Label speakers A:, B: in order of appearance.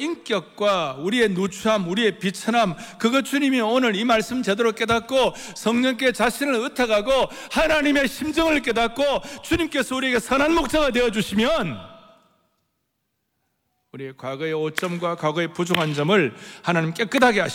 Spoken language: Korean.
A: 인격과 우리의 누추함, 우리의 비천함, 그것 주님이 오늘 이 말씀 제대로 깨닫고 성령께 자신을 의탁하고 하나님의 심정을 깨닫고 주님께서 우리에게 선한 목자가 되어주시면 우리의 과거의 오점과 과거의 부족한 점을 하나님 깨끗하게 하십니다.